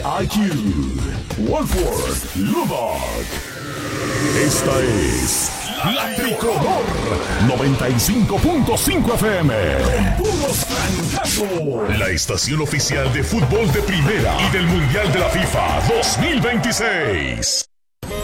IQ, Wolford, Lubbock. Esta es La Tricolor 95.5 FM. Con puros francazos. La estación oficial de fútbol de primera y del Mundial de la FIFA 2026.